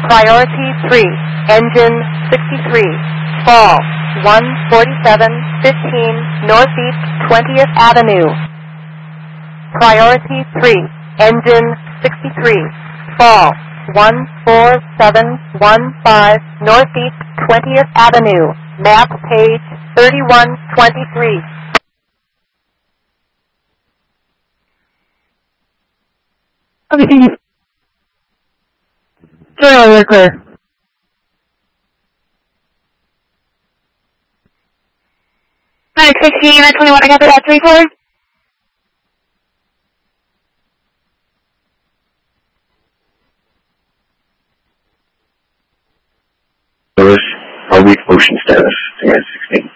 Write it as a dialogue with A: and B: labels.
A: Priority 3, engine 63, fall 14715 Northeast 20th Avenue. Priority 3, engine 63, fall 14715 Northeast 20th Avenue, map page 3123.
B: Okay. You're clear.
C: Alright, 16, 21, I got that 3-4.
D: Lewis, our weak motion status, 16.